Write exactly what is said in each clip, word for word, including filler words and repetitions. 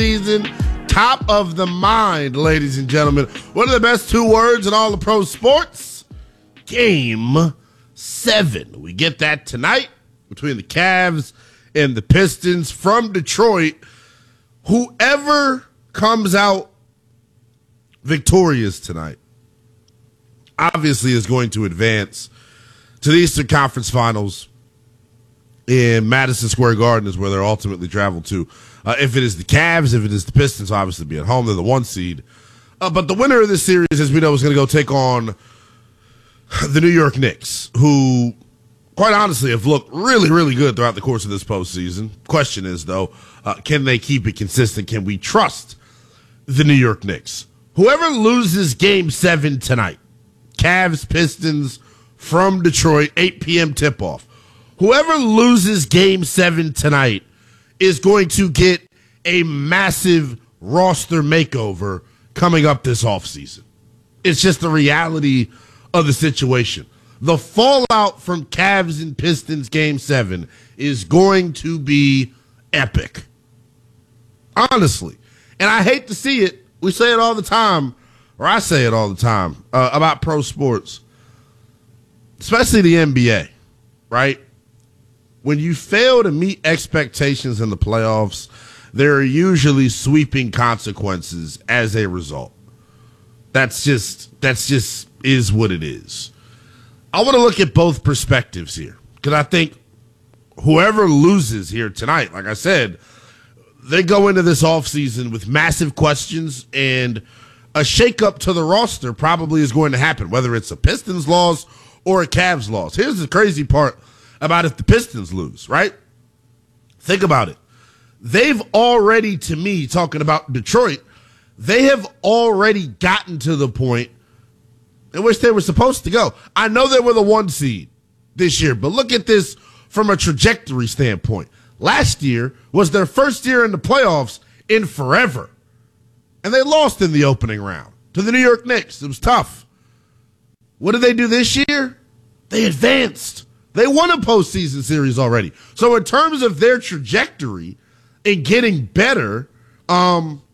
postseason. Top of the mind, ladies and gentlemen. One of the best two words in all of pro sports? Game seven. We get that tonight between the Cavs and the Pistons from Detroit. Whoever comes out victorious tonight obviously is going to advance to the Eastern Conference Finals in Madison Square Garden is where they're ultimately traveled to. Uh, if it is the Cavs, if it is the Pistons, obviously be at home. They're the one seed. Uh, but the winner of this series, as we know, is going to go take on the New York Knicks, who, quite honestly, have looked really, really good throughout the course of this postseason. Question is, though, uh, can they keep it consistent? Can we trust the New York Knicks? Whoever loses Game seven tonight, Cavs, Pistons, from Detroit, eight p.m. tip-off. Whoever loses Game seven tonight is going to get a massive roster makeover coming up this offseason. It's just the reality of the situation. The fallout from Cavs and Pistons Game seven is going to be epic. Honestly. And I hate to see it. We say it all the time, or I say it all the time, uh, about pro sports. Especially the N B A, right? When you fail to meet expectations in the playoffs, there are usually sweeping consequences as a result. That's just, that's just is what it is. I want to look at both perspectives here because I think whoever loses here tonight, like I said, they go into this offseason with massive questions, and a shakeup to the roster probably is going to happen, whether it's a Pistons loss or a Cavs loss. Here's the crazy part about if the Pistons lose, right? Think about it. They've already, to me, talking about Detroit, they have already gotten to the point in which they were supposed to go. I know they were the one seed this year, but look at this from a trajectory standpoint. Last year was their first year in the playoffs in forever, and they lost in the opening round to the New York Knicks. It was tough. What did they do this year? They advanced. They won a postseason series already. So in terms of their trajectory in getting better, um,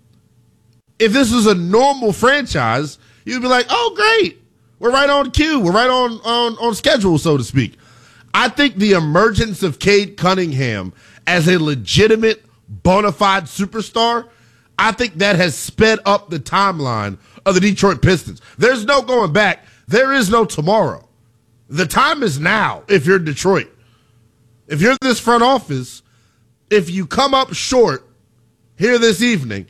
if this was a normal franchise, you'd be like, oh, great. We're right on cue. We're right on, on, on schedule, so to speak. I think the emergence of Cade Cunningham as a legitimate, bona fide superstar, I think that has sped up the timeline of the Detroit Pistons. There's no going back. There is no tomorrow. The time is now if you're Detroit. If you're this front office, if you come up short here this evening,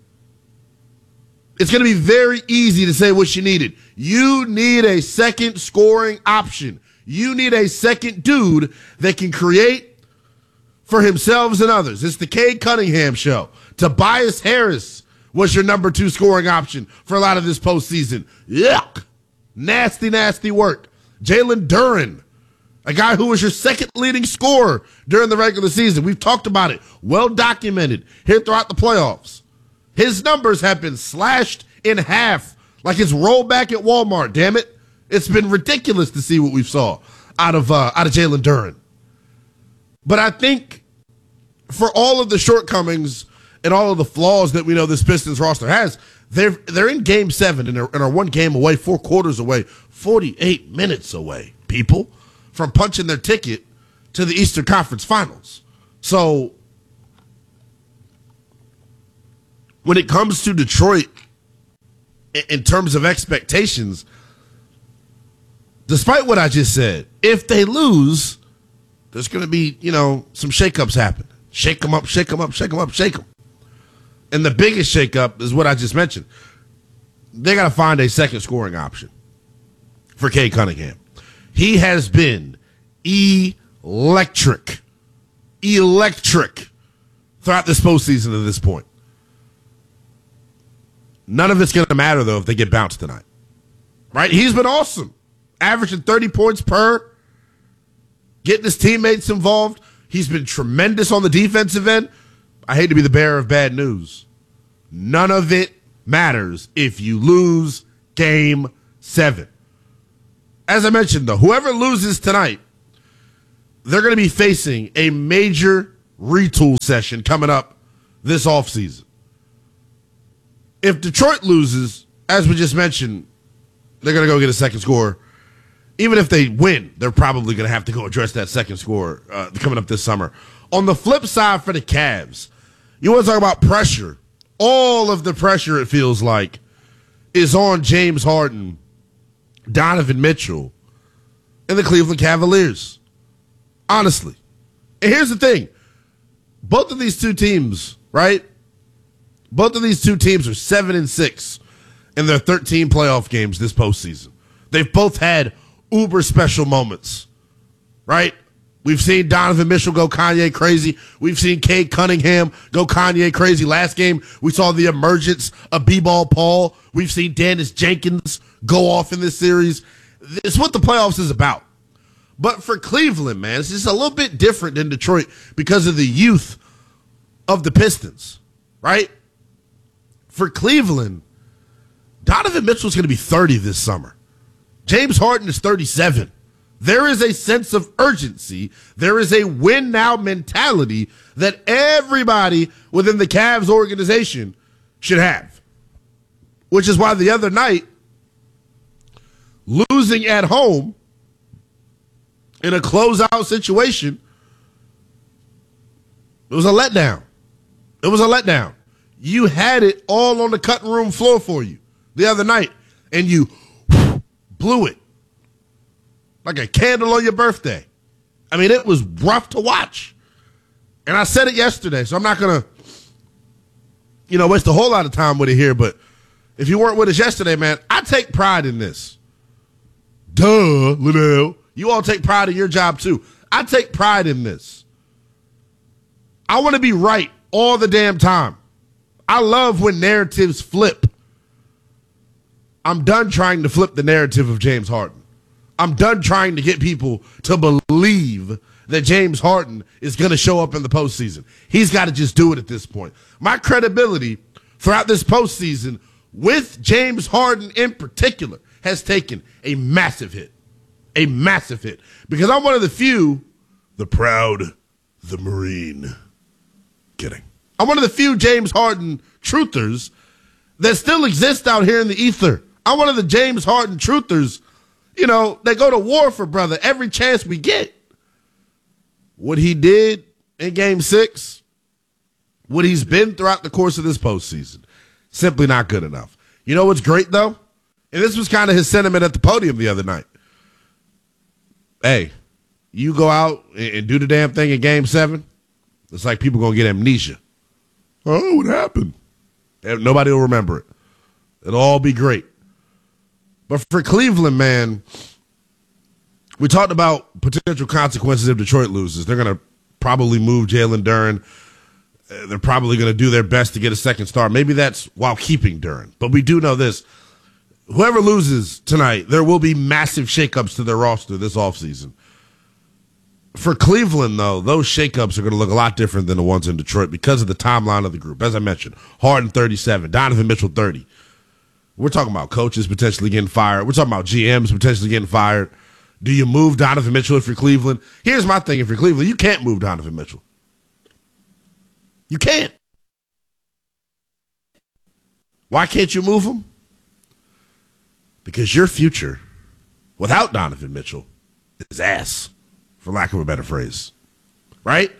it's going to be very easy to say what you needed. You need a second scoring option. You need a second dude that can create for himself and others. It's the Cade Cunningham show. Tobias Harris was your number two scoring option for a lot of this postseason. Yuck. Nasty, nasty work. Jalen Duren, a guy who was your second leading scorer during the regular season. We've talked about it. Well documented here throughout the playoffs. His numbers have been slashed in half like it's rollback at Walmart, damn it. It's been ridiculous to see what we've saw out of uh, out of Jalen Duren. But I think for all of the shortcomings and all of the flaws that we know this Pistons roster has, they're they're in Game Seven and are, and are one game away, four quarters away, forty-eight minutes away, people, from punching their ticket to the Eastern Conference Finals. So when it comes to Detroit, in, in terms of expectations, despite what I just said, if they lose, there's going to be, you know, some shakeups happen. Shake them up, shake them up, shake them up, shake them. And the biggest shakeup is what I just mentioned. They got to find a second scoring option for Cade Cunningham. He has been electric, electric throughout this postseason to this point. None of it's going to matter, though, if they get bounced tonight. Right? He's been awesome. Averaging thirty points per, getting his teammates involved. He's been tremendous on the defensive end. I hate to be the bearer of bad news. None of it matters if you lose Game seven. As I mentioned, though, whoever loses tonight, they're going to be facing a major retool session coming up this offseason. If Detroit loses, as we just mentioned, they're going to go get a second score. Even if they win, they're probably going to have to go address that second score uh, coming up this summer. On the flip side for the Cavs, you want to talk about pressure. All of the pressure, it feels like, is on James Harden, Donovan Mitchell, and the Cleveland Cavaliers. Honestly. And here's the thing. Both of these two teams, right? Both of these two teams are seven and six in their thirteen playoff games this postseason. They've both had uber special moments, right? We've seen Donovan Mitchell go Kanye crazy. We've seen Cade Cunningham go Kanye crazy. Last game, we saw the emergence of B-Ball Paul. We've seen Dennis Jenkins go off in this series. It's what the playoffs is about. But for Cleveland, man, it's just a little bit different than Detroit because of the youth of the Pistons, right? For Cleveland, Donovan Mitchell's going to be thirty this summer. James Harden is thirty-seven. There is a sense of urgency. There is a win now mentality that everybody within the Cavs organization should have. Which is why the other night, losing at home in a closeout situation, it was a letdown. It was a letdown. You had it all on the cutting room floor for you the other night, and you blew it like a candle on your birthday. I mean, it was rough to watch. And I said it yesterday, so I'm not going to, you know, waste a whole lot of time with it here. But if you weren't with us yesterday, man, I take pride in this. Duh, Liddell. You all take pride in your job, too. I take pride in this. I want to be right all the damn time. I love when narratives flip. I'm done trying to flip the narrative of James Harden. I'm done trying to get people to believe that James Harden is going to show up in the postseason. He's got to just do it at this point. My credibility throughout this postseason with James Harden in particular has taken a massive hit. A massive hit. Because I'm one of the few, the proud, the Marine. Kidding. I'm one of the few James Harden truthers that still exist out here in the ether. I'm one of the James Harden truthers, you know, they go to war for brother every chance we get. What he did in game six, what he's been throughout the course of this postseason, simply not good enough. You know what's great, though? And this was kind of his sentiment at the podium the other night. Hey, you go out and do the damn thing in game seven, it's like people going to get amnesia. Oh, what happened? And nobody will remember it. It'll all be great. But for Cleveland, man, we talked about potential consequences if Detroit loses. They're going to probably move Jalen Duren. They're probably going to do their best to get a second star. Maybe that's while keeping Duren. But we do know this. Whoever loses tonight, there will be massive shakeups to their roster this offseason. For Cleveland, though, those shakeups are going to look a lot different than the ones in Detroit because of the timeline of the group. As I mentioned, Harden thirty-seven, Donovan Mitchell thirty. We're talking about coaches potentially getting fired. We're talking about G Ms potentially getting fired. Do you move Donovan Mitchell if you're Cleveland? Here's my thing. If you're Cleveland, you can't move Donovan Mitchell. You can't. Why can't you move him? Because your future without Donovan Mitchell is ass, for lack of a better phrase. Right?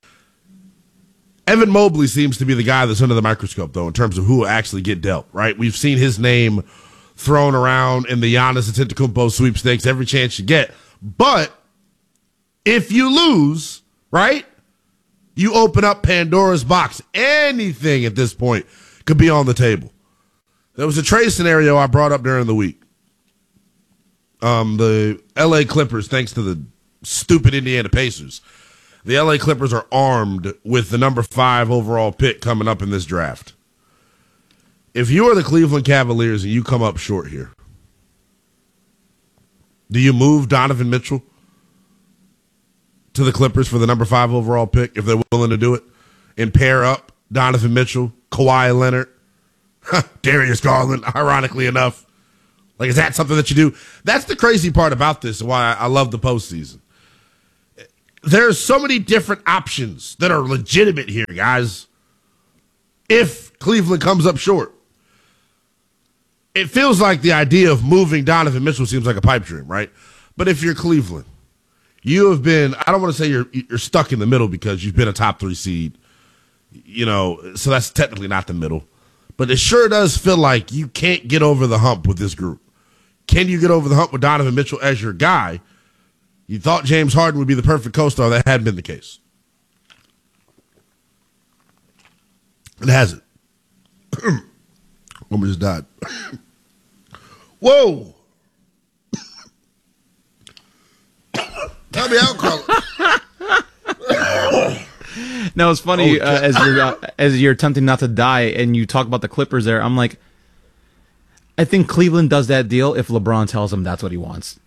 Evan Mobley seems to be the guy that's under the microscope, though, in terms of who will actually get dealt, right? We've seen his name thrown around in the Giannis Antetokounmpo sweepstakes every chance you get. But if you lose, right, you open up Pandora's box. Anything at this point could be on the table. There was a trade scenario I brought up during the week. Um, the L A Clippers, thanks to the stupid Indiana Pacers, the L A Clippers are armed with the number five overall pick coming up in this draft. If you are the Cleveland Cavaliers and you come up short here, do you move Donovan Mitchell to the Clippers for the number five overall pick if they're willing to do it and pair up Donovan Mitchell, Kawhi Leonard, Darius Garland, ironically enough? Like, is that something that you do? That's the crazy part about this and why I love the postseason. There's so many different options that are legitimate here, guys, if Cleveland comes up short. it feels like the idea of moving Donovan Mitchell seems like a pipe dream, right? But if you're Cleveland, you have been, I don't want to say you're you're stuck in the middle because you've been a top three seed, you know, so that's technically not the middle. But it sure does feel like you can't get over the hump with this group. Can you get over the hump with Donovan Mitchell as your guy? You thought James Harden would be the perfect co-star. That hadn't been the case. It hasn't. Woman just died. Whoa. Tell me out, Carla. No, it's funny Oh, uh, as you're uh, as you're attempting not to die, and you talk about the Clippers. There, I'm like, I think Cleveland does that deal if LeBron tells him that's what he wants.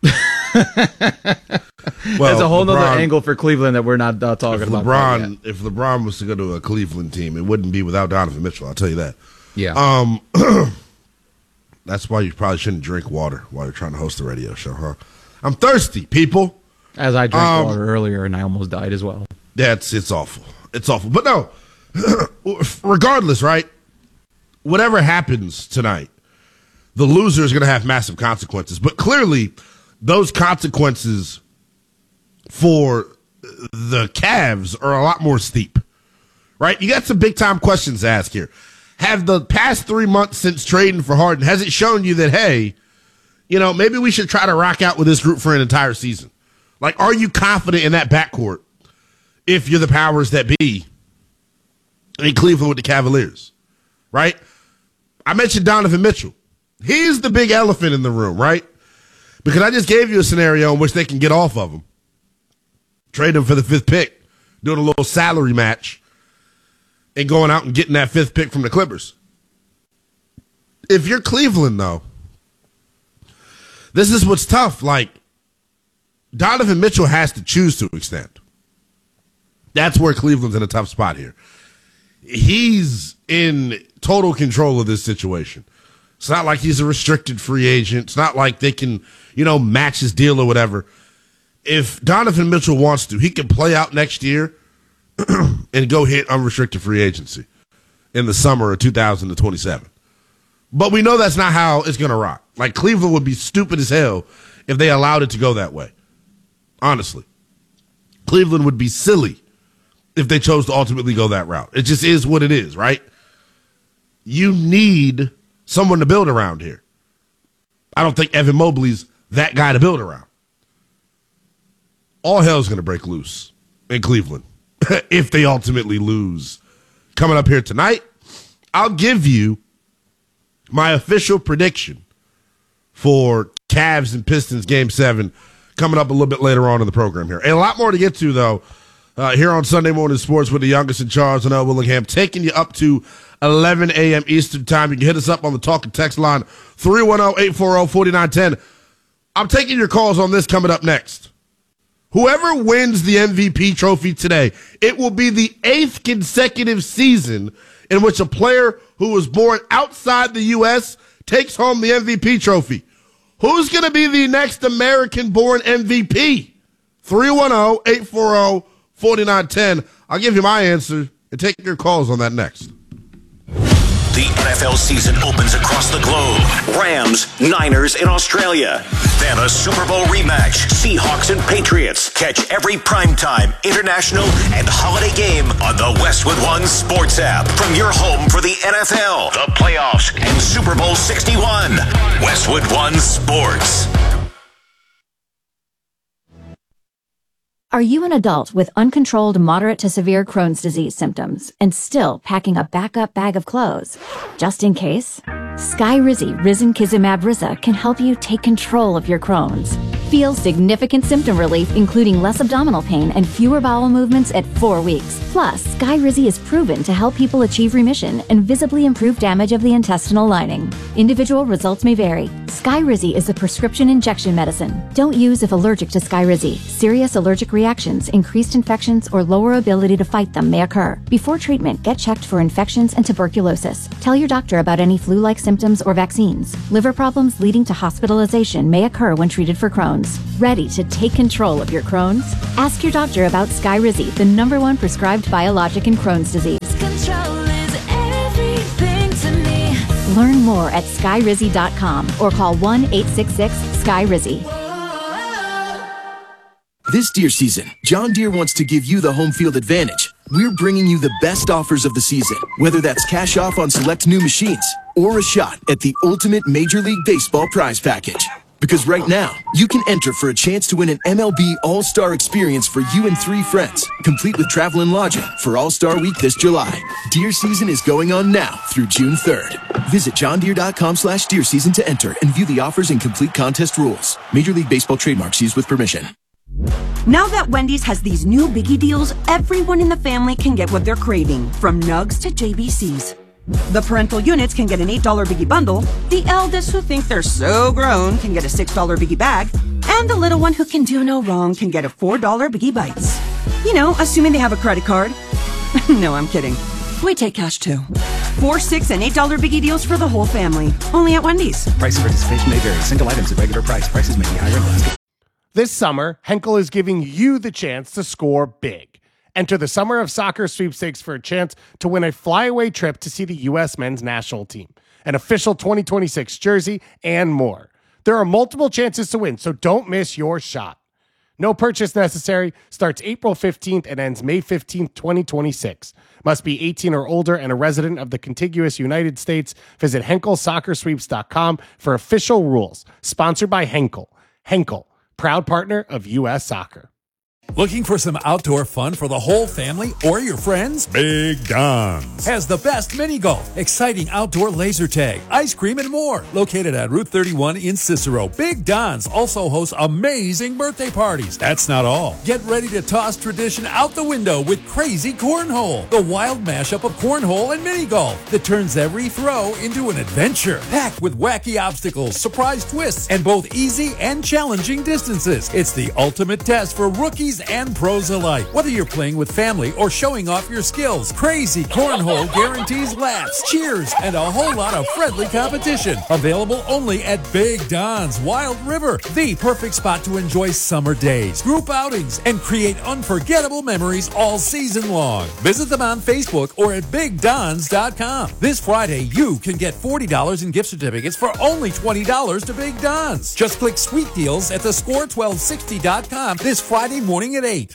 Well, There's a whole LeBron, other angle for Cleveland that we're not uh, talking if about. LeBron, yet. if LeBron was to go to a Cleveland team, it wouldn't be without Donovan Mitchell. I'll tell you that. Yeah. Um, that's why you probably shouldn't drink water while you're trying to host a radio show, huh? I'm thirsty, people. As I drank um, water earlier, and I almost died as well. That's it's awful. It's awful. But no, regardless, right? Whatever happens tonight, the loser is going to have massive consequences. But clearly, those consequences for the Cavs are a lot more steep, right? You got some big time questions to ask here. Have the past three months since trading for Harden, has it shown you that, hey, you know, maybe we should try to rock out with this group for an entire season? Like, are you confident in that backcourt if you're the powers that be in Cleveland with the Cavaliers, right? I mentioned Donovan Mitchell. He's the big elephant in the room, right? Because I just gave you a scenario in which they can get off of him. Trade him for the fifth pick, doing a little salary match, and going out and getting that fifth pick from the Clippers. If you're Cleveland, though, this is what's tough. Like, Donovan Mitchell has to choose to extend. That's where Cleveland's in a tough spot here. He's in total control of this situation. It's not like he's a restricted free agent. It's not like they can, you know, match his deal or whatever. If Donovan Mitchell wants to, he can play out next year and go hit unrestricted free agency in the summer of two thousand twenty-seven. But we know that's not how it's going to rock. Like, Cleveland would be stupid as hell if they allowed it to go that way. Honestly. Cleveland would be silly if they chose to ultimately go that route. It just is what it is, right? You need someone to build around here. I don't think Evan Mobley's that guy to build around. All hell's going to break loose in Cleveland if they ultimately lose. Coming up here tonight, I'll give you my official prediction for Cavs and Pistons Game seven coming up a little bit later on in the program here. And a lot more to get to, though, uh, here on Sunday Morning Sports with the youngest in charge, L. Willingham, taking you up to eleven a.m. Eastern Time. You can hit us up on the talk and text line, three one zero, eight four zero, four nine one zero. I'm taking your calls on this coming up next. Whoever wins the M V P trophy today, it will be the eighth consecutive season in which a player who was born outside the U S takes home the M V P trophy. Who's going to be the next American-born M V P? three one zero, eight four zero, four nine one zero. I'll give you my answer and take your calls on that next. The N F L season opens across the globe. Rams, Niners in Australia. Then a Super Bowl rematch. Seahawks and Patriots. Catch every primetime, international, and holiday game on the Westwood One Sports app. From your home for the N F L, the playoffs, and Super Bowl sixty-one. Westwood One Sports. Are you an adult with uncontrolled moderate to severe Crohn's disease symptoms and still packing a backup bag of clothes? Just in case? Skyrizi Risankizumab Riza can help you take control of your Crohn's. Feel significant symptom relief, including less abdominal pain and fewer bowel movements at four weeks. Plus, Skyrizi is proven to help people achieve remission and visibly improve damage of the intestinal lining. Individual results may vary. Skyrizi is a prescription injection medicine. Don't use if allergic to Skyrizi. Serious allergic reactions, increased infections, or lower ability to fight them may occur. Before treatment, get checked for infections and tuberculosis. Tell your doctor about any flu-like symptoms or vaccines. Liver problems leading to hospitalization may occur when treated for Crohn's. Ready to take control of your Crohn's? Ask your doctor about Skyrizi, the number one prescribed biologic in Crohn's disease. Control is everything to me. Learn more at sky rizzy dot com or call one eight six six sky rizzy. This deer season, John Deere wants to give you the home field advantage. We're bringing you the best offers of the season, whether that's cash off on select new machines or a shot at the ultimate Major League Baseball prize package. Because right now, you can enter for a chance to win an M L B All-Star experience for you and three friends, complete with travel and lodging for All-Star Week this July. Deer season is going on now through June third. Visit john deere dot com slash deer season to enter and view the offers and complete contest rules. Major League Baseball trademarks used with permission. Now that Wendy's has these new biggie deals, everyone in the family can get what they're craving, from nugs to J B Cs. The parental units can get an eight dollar biggie bundle, the eldest who think they're so grown can get a six dollar biggie bag, and the little one who can do no wrong can get a four dollar biggie bites. You know, assuming they have a credit card. No, I'm kidding. We take cash too. Four, six, and eight dollar biggie deals for the whole family. Only at Wendy's. Price and participation may vary. Single items at regular price. Prices may be higher in basket. This summer, Henkel is giving you the chance to score big. Enter the Summer of Soccer sweepstakes for a chance to win a flyaway trip to see the U S men's national team, an official twenty twenty-six jersey, and more. There are multiple chances to win, so don't miss your shot. No purchase necessary, starts April fifteenth and ends May fifteenth, twenty twenty-six. Must be eighteen or older and a resident of the contiguous United States. Visit henkel soccer sweeps dot com for official rules. Sponsored by Henkel. Henkel, proud partner of U S Soccer. Looking for some outdoor fun for the whole family or your friends? Big Don's has the best mini golf, exciting outdoor laser tag, ice cream, and more. Located at Route thirty-one in Cicero, Big Don's also hosts amazing birthday parties. That's not all. Get ready to toss tradition out the window with Crazy Cornhole, the wild mashup of cornhole and mini golf that turns every throw into an adventure. Packed with wacky obstacles, surprise twists, and both easy and challenging distances. It's the ultimate test for rookies and pros alike. Whether you're playing with family or showing off your skills, Crazy Cornhole guarantees laughs, cheers, and a whole lot of friendly competition. Available only at Big Don's Wild River, the perfect spot to enjoy summer days, group outings, and create unforgettable memories all season long. Visit them on Facebook or at big dons dot com. This Friday, you can get forty dollars in gift certificates for only twenty dollars to Big Don's. Just click Sweet Deals at the score twelve sixty dot com this Friday morning at eight.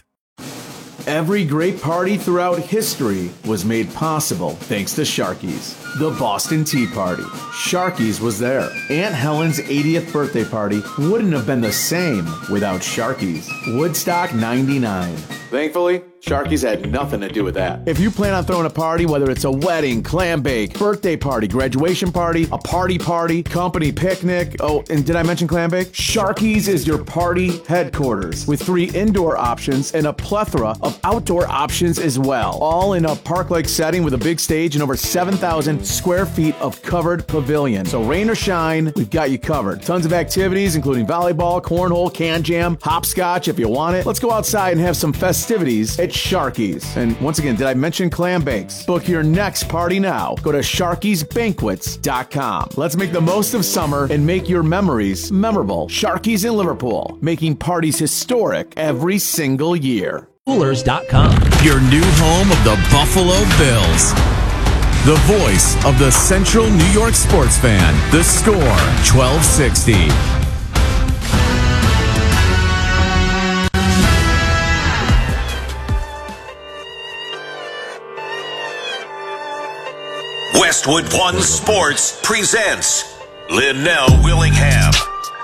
Every great party throughout history was made possible thanks to Sharky's. The Boston Tea Party. Sharky's was there. Aunt Helen's eightieth birthday party wouldn't have been the same without Sharky's. Woodstock ninety-nine. Thankfully, Sharky's had nothing to do with that. If you plan on throwing a party, whether it's a wedding, clam bake, birthday party, graduation party, a party party, company picnic, oh, and did I mention clam bake? Sharky's is your party headquarters with three indoor options and a plethora of outdoor options as well. All in a park-like setting with a big stage and over seven thousand square feet of covered pavilion. So rain or shine, we've got you covered. Tons of activities, including volleyball, cornhole, can jam, hopscotch if you want it. Let's go outside and have some festivities at Sharky's. And once again, did I mention clam bakes? Book your next party now. Go to sharkys banquets dot com. Let's make the most of summer and make your memories memorable. Sharky's in Liverpool, making parties historic every single year. Coolers dot com. Your new home of the Buffalo Bills. The voice of the Central New York sports fan. The Score, twelve sixty. Westwood One Sports presents Linnell Willingham.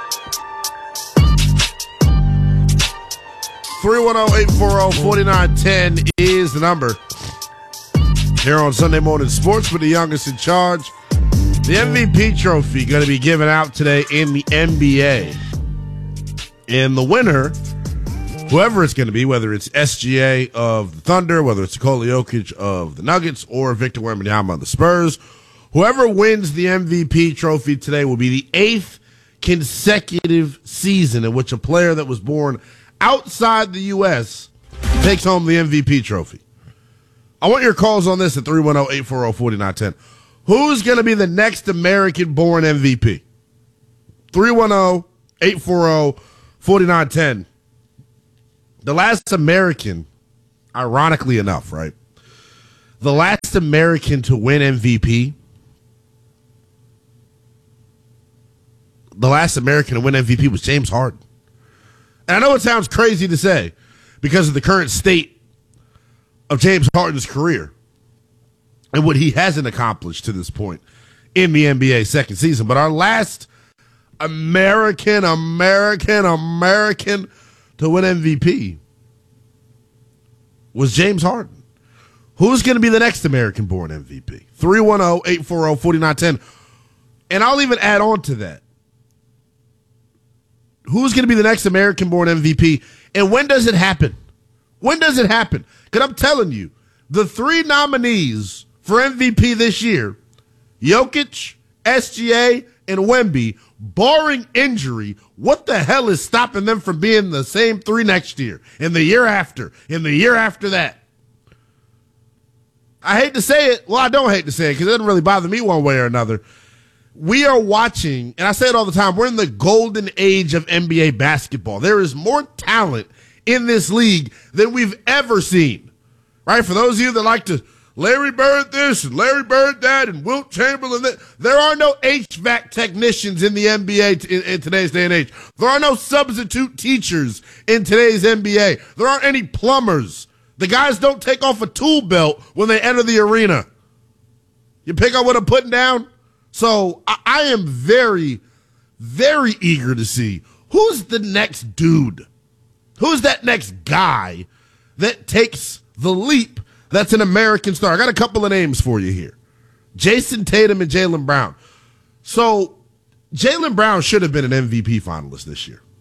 three one zero, eight four zero, four nine one zero is the number. Here on Sunday Morning Sports with the youngest in charge. The M V P trophy going to be given out today in the N B A. And the winner, whoever it's going to be, whether it's S G A of the Thunder, whether it's Nikola Jokic of the Nuggets, or Victor Wembanyama of the Spurs, whoever wins the M V P trophy today will be the eighth consecutive season in which a player that was born outside the U S takes home the M V P trophy. I want your calls on this at three one zero, eight four zero, four nine one zero. Who's going to be the next American-born M V P? three one zero, eight four zero, four nine one zero. The last American, ironically enough, right? The last American to win M V P the last American to win M V P was James Harden. And I know it sounds crazy to say because of the current state of James Harden's career and what he hasn't accomplished to this point in the N B A second season. But our last American, American, American to win M V P was James Harden. Who's going to be the next American-born M V P? three one zero, eight four zero, four nine one zero. And I'll even add on to that. Who's going to be the next American-born M V P? And when does it happen? When does it happen? Because I'm telling you, the three nominees for M V P this year, Jokic, S G A, and Wemby, barring injury, what the hell is stopping them from being the same three next year, and the year after, and the year after that? I hate to say it. Well, I don't hate to say it because it doesn't really bother me one way or another. We are watching, and I say it all the time, we're in the golden age of N B A basketball. There is more talent in this league than we've ever seen, right? For those of you that like to Larry Bird this and Larry Bird that and Wilt Chamberlain that, there are no H V A C technicians in the N B A t- in, in today's day and age. There are no substitute teachers in today's N B A. There aren't any plumbers. The guys don't take off a tool belt when they enter the arena. You pick up what I'm putting down? So I, I am very, very eager to see who's the next dude. Who's that next guy that takes the leap that's an American star? I got a couple of names for you here. Jason Tatum and Jaylen Brown. So Jaylen Brown should have been an M V P finalist this year.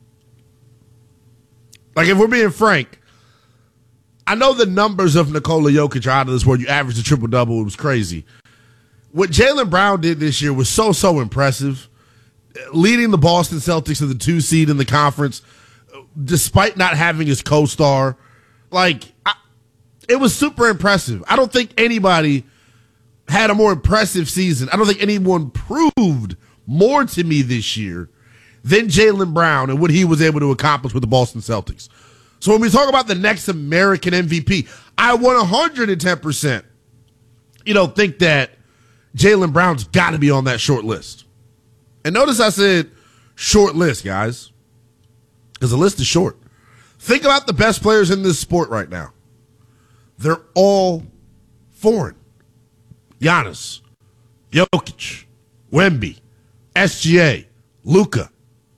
Like, if we're being frank, I know the numbers of Nikola Jokic are out of this world. You averaged a triple-double. It was crazy. What Jaylen Brown did this year was so, so impressive. Leading the Boston Celtics to the two seed in the conference, despite not having his co-star. Like, I, it was super impressive. I don't think anybody had a more impressive season. I don't think anyone proved more to me this year than Jaylen Brown and what he was able to accomplish with the Boston Celtics. So when we talk about the next American M V P, I one hundred ten percent, you know, think that Jaylen Brown's got to be on that short list. And notice I said short list, guys, because the list is short. Think about the best players in this sport right now. They're all foreign. Giannis, Jokic, Wemby, S G A, Luka.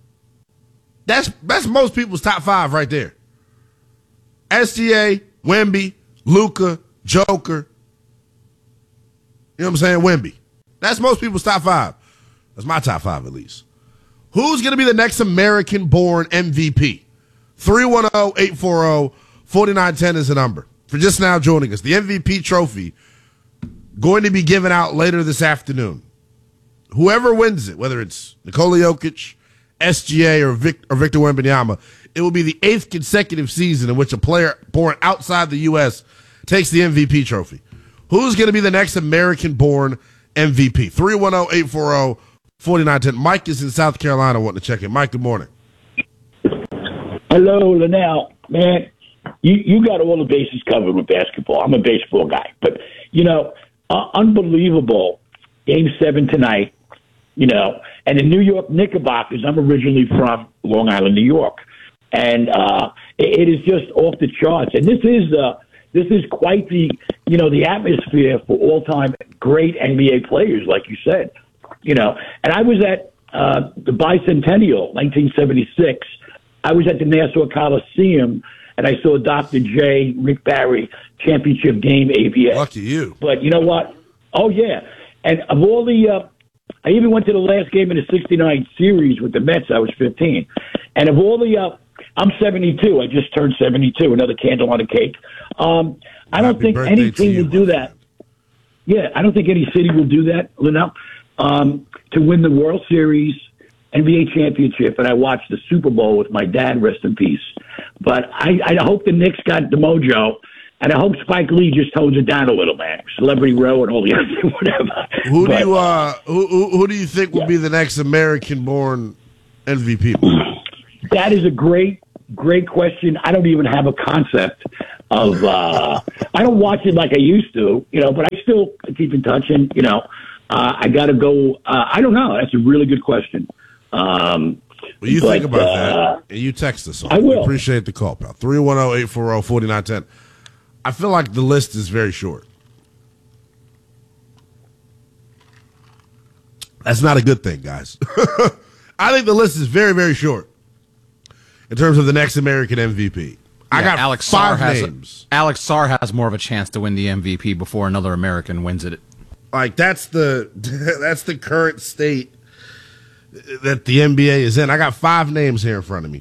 That's that's most people's top five right there. S G A, Wemby, Luka, Joker. You know what I'm saying? Wemby. That's most people's top five. That's my top five at least. Who's going to be the next American-born M V P? three one zero, eight four zero, four nine one zero is the number. For just now joining us, the M V P trophy going to be given out later this afternoon. Whoever wins it, whether it's Nikola Jokic, S G A, or, Vic, or Victor Wembanyama, it will be the eighth consecutive season in which a player born outside the U S takes the M V P trophy. Who's going to be the next American-born M V P? three one zero, eight four zero, four nine one zero. Mike is in South Carolina wanting to check in. Mike, good morning. Hello, Linnell. Man, you, you got all the bases covered with basketball. I'm a baseball guy. But, you know, uh, unbelievable Game seven tonight, you know, and the New York Knickerbockers, I'm originally from Long Island, New York. And uh, it, it is just off the charts. And this is uh, this is quite the, you know, the atmosphere for all-time great N B A players, like you said. You know, and I was at uh, the bicentennial, nineteen seventy-six. I was at the Nassau Coliseum, and I saw Doctor J, Rick Barry, championship game A B A. Lucky you. But you know what? Oh, yeah. And of all the uh, – I even went to the last game in the sixty-nine series with the Mets. I was fifteen. And of all the uh, – I'm seventy-two. I just turned seventy-two, another candle on the cake. Um, I don't think any team will do that. Yeah, I don't think any city will do that, Linnell, um, to win the World Series, N B A championship, and I watched the Super Bowl with my dad, rest in peace. But I, I hope the Knicks got the mojo, and I hope Spike Lee just tones it down a little, man. Celebrity Row and all the other whatever. Who but, do you uh, who, who, who do you think will yeah. be the next American-born M V P? That is a great, great question. I don't even have a concept of. Uh, I don't watch it like I used to, you know, but I still keep in touch, and you know, uh, I got to go. Uh, I don't know. That's a really good question. Um, well, you but, think about uh, that, and you text us. On. I will. We appreciate the call, pal. three one zero, eight four zero, four nine one zero. I feel like the list is very short. That's not a good thing, guys. I think the list is very, very short in terms of the next American M V P. I Yeah, got Alex five Sarr has names. Alex Sarr has more of a chance to win the M V P before another American wins it. Like that's the that's the current state that the N B A is in. I got five names here in front of me: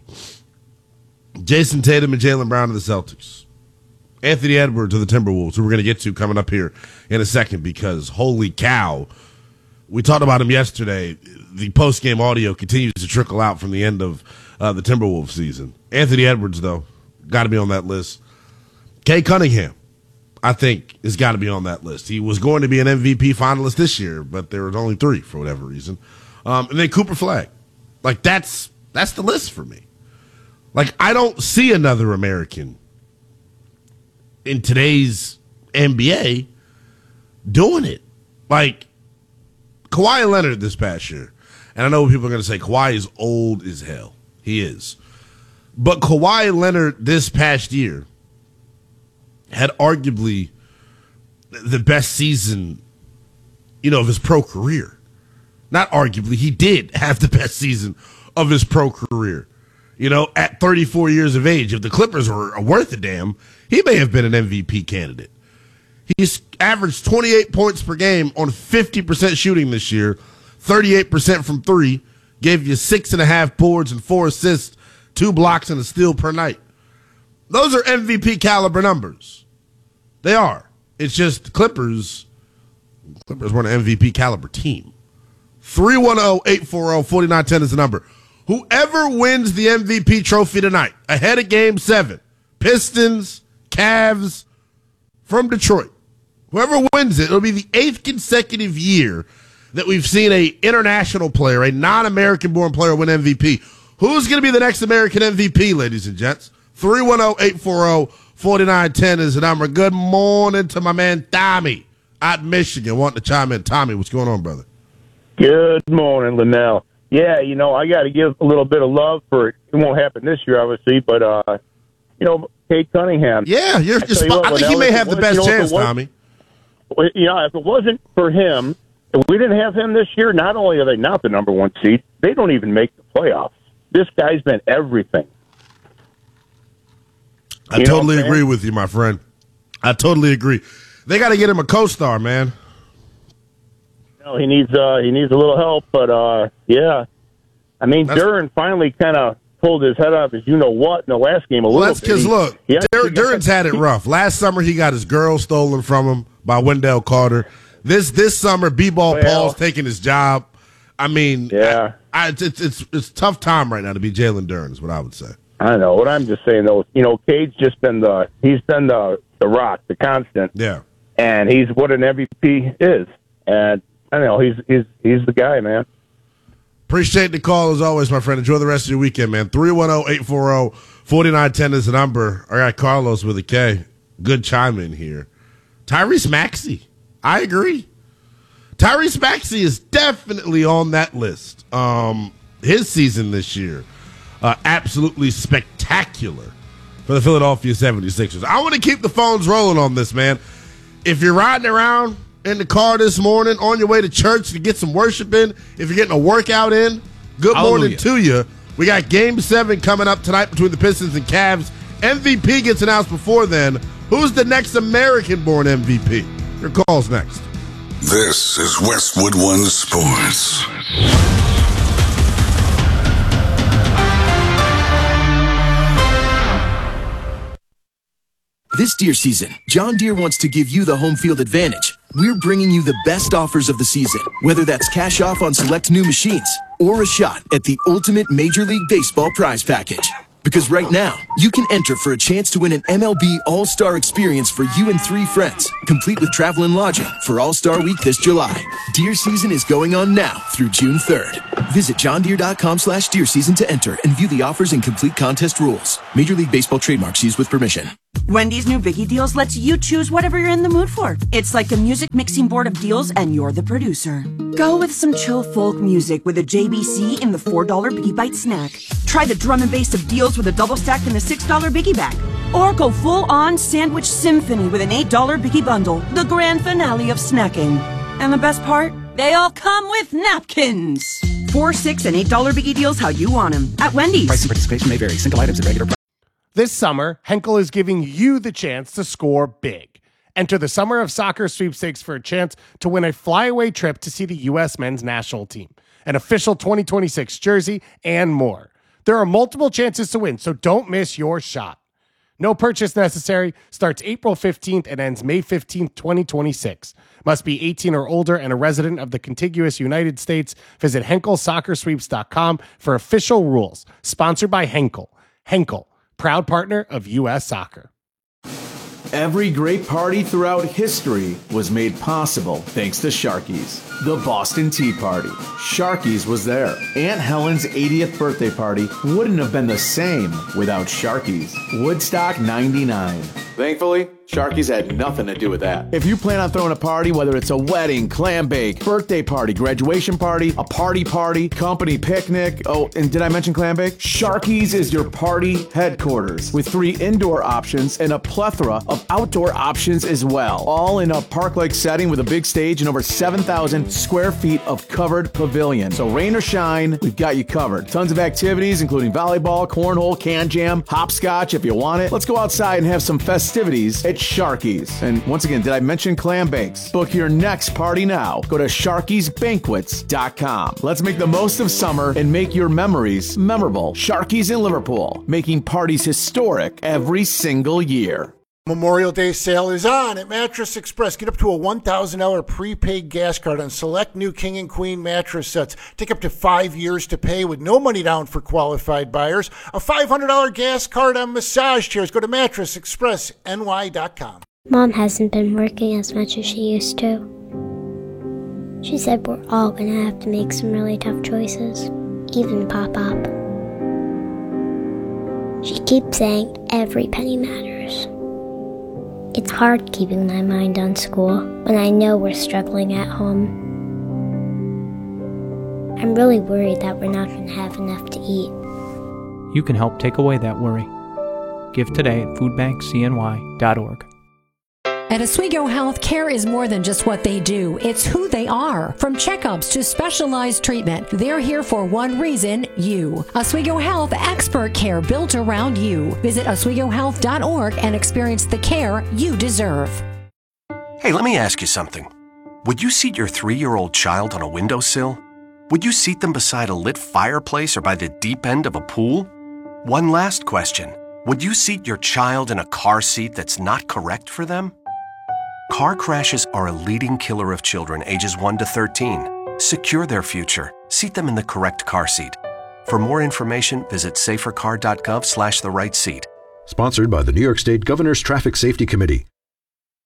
Jason Tatum and Jaylen Brown of the Celtics, Anthony Edwards of the Timberwolves, who we're going to get to coming up here in a second. Because holy cow, we talked about him yesterday. The post game audio continues to trickle out from the end of uh, the Timberwolves season. Anthony Edwards, though, got to be on that list. Kay Cunningham, I think, has got to be on that list. He was going to be an M V P finalist this year, but there was only three for whatever reason. Um, and then Cooper Flagg. Like, that's that's the list for me. Like, I don't see another American in today's N B A doing it. Like, Kawhi Leonard this past year. And I know people are going to say Kawhi is old as hell. He is. But Kawhi Leonard this past year had arguably the best season, you know, of his pro career. Not arguably, he did have the best season of his pro career. You know, at thirty-four years of age, if the Clippers were worth a damn, he may have been an M V P candidate. He's averaged twenty-eight points per game on fifty percent shooting this year, thirty-eight percent from three, gave you six and a half boards and four assists, two blocks and a steal per night. Those are M V P caliber numbers. They are. It's just the Clippers, Clippers were an M V P caliber team. three one zero, eight four zero, four nine one zero is the number. Whoever wins the M V P trophy tonight, ahead of game seven, Pistons, Cavs, from Detroit, whoever wins it, it'll be the eighth consecutive year that we've seen a international player, a non-American born player win M V P. Who's going to be the next American M V P, ladies and gents? three one zero, eight four zero, four nine one zero is the number. Good morning to my man Tommy out in Michigan wanting to chime in. Tommy, what's going on, brother? Good morning, Linnell. Yeah, you know, I got to give a little bit of love for it. It won't happen this year, obviously, but, uh, you know, Kate Cunningham. Yeah, you're, you're spot- what, I think he may have the best you know, chance, Tommy. You know, if it wasn't for him, if we didn't have him this year, not only are they not the number one seed, they don't even make the playoffs. This guy's been everything. I you totally agree with you, my friend. I totally agree. They got to get him a co-star, man. No, he needs uh, he needs a little help, but uh, yeah, I mean, that's, Duren finally kind of pulled his head up, as you know what, in the last game a well, little that's bit. That's because look, he, Dur- Duren's had it rough. Last summer, he got his girl stolen from him by Wendell Carter. This this summer, B-Ball well, Paul's taking his job. I mean, yeah, I, I, it's it's it's tough time right now to be Jalen Duren, is what I would say. I know. What I'm just saying though, you know, Cade's just been the he's been the the rock, the constant. Yeah, and he's what an M V P is, and I know he's he's he's the guy, man. Appreciate the call as always, my friend. Enjoy the rest of your weekend, man. three one zero, eight four zero, four nine one zero is the number. I got Carlos with a K. Good chime in here. Tyrese Maxey. I agree. Tyrese Maxey is definitely on that list. Um, his season this year, uh, absolutely spectacular for the Philadelphia seventy-sixers. I want to keep the phones rolling on this, man. If you're riding around in the car this morning on your way to church to get some worship in, if you're getting a workout in, good Hallelujah. morning to you. We got game seven coming up tonight between the Pistons and Cavs. M V P gets announced before then. Who's the next American-born M V P? Your call's next. This is Westwood One Sports. This Deere season, John Deere wants to give you the home field advantage. We're bringing you the best offers of the season, whether that's cash off on select new machines or a shot at the ultimate Major League Baseball prize package. Because right now, you can enter for a chance to win an M L B All-Star experience for you and three friends, complete with travel and lodging for All-Star Week this July. Deer season is going on now through June third. Visit johndeere.com slash deer season to enter and view the offers and complete contest rules. Major League Baseball trademarks used with permission. Wendy's new Biggie Deals lets you choose whatever you're in the mood for. It's like a music mixing board of deals, and you're the producer. Go with some chill folk music with a J B C in the four dollar Biggie Bite snack. Try the drum and bass of deals with a double stack in the six dollar Biggie Bag. Or go full-on sandwich symphony with an eight dollar Biggie Bundle, the grand finale of snacking. And the best part? They all come with napkins. Four, six, and eight dollar Biggie Deals how you want them at Wendy's. Price and participation may vary. Single items at regular price. This summer, Henkel is giving you the chance to score big. Enter the Summer of Soccer sweepstakes for a chance to win a flyaway trip to see the U S men's national team, an official twenty twenty-six jersey, and more. There are multiple chances to win, so don't miss your shot. No purchase necessary. Starts April fifteenth and ends May fifteenth, twenty twenty-six. Must be eighteen or older and a resident of the contiguous United States. Visit Henkel Soccer Sweeps dot com for official rules. Sponsored by Henkel. Henkel, proud partner of U S Soccer. Every great party throughout history was made possible thanks to Sharky's, the Boston Tea Party. Sharky's was there. Aunt Helen's eightieth birthday party wouldn't have been the same without Sharky's. Woodstock ninety-nine. Thankfully, Sharky's had nothing to do with that. If you plan on throwing a party, whether it's a wedding, clam bake, birthday party, graduation party, a party party, company picnic, oh, and did I mention clam bake? Sharky's is your party headquarters with three indoor options and a plethora of outdoor options as well. All in a park-like setting with a big stage and over seven thousand square feet of covered pavilion. So rain or shine, we've got you covered. Tons of activities, including volleyball, cornhole, can jam, hopscotch if you want it. Let's go outside and have some festivities at Sharky's. And once again, did I mention clam bakes? Book your next party now. Go to Sharkys Banquets dot com. Let's make the most of summer and make your memories memorable. Sharky's in Liverpool, making parties historic every single year. Memorial Day sale is on at Mattress Express. Get up to a one thousand dollars prepaid gas card on select new King and Queen mattress sets. Take up to five years to pay with no money down for qualified buyers. A five hundred dollars gas card on massage chairs. Go to Mattress Express N Y dot com. Mom hasn't been working as much as she used to. She said we're all going to have to make some really tough choices, even Pop-Pop. She keeps saying every penny matters. It's hard keeping my mind on school when I know we're struggling at home. I'm really worried that we're not going to have enough to eat. You can help take away that worry. Give today at food bank c n y dot org. At Oswego Health, care is more than just what they do. It's who they are. From checkups to specialized treatment, they're here for one reason, you. Oswego Health, expert care built around you. Visit oswego health dot org and experience the care you deserve. Hey, let me ask you something. Would you seat your three-year-old child on a windowsill? Would you seat them beside a lit fireplace or by the deep end of a pool? One last question. Would you seat your child in a car seat that's not correct for them? Car crashes are a leading killer of children ages one to thirteen. Secure their future. Seat them in the correct car seat. For more information, visit safer car dot gov slash the right seat. Sponsored by the New York State Governor's Traffic Safety Committee.